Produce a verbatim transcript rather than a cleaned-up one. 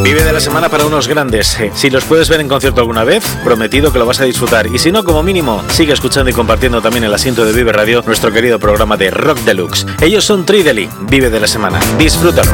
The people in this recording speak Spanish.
Vive de la semana para unos grandes. Si los puedes ver en concierto alguna vez, prometido que lo vas a disfrutar. Y si no, como mínimo, sigue escuchando y compartiendo también el asiento de Vive Radio, nuestro querido programa de Rock Deluxe. Ellos son Trideli, Vive de la semana. Disfrútalo.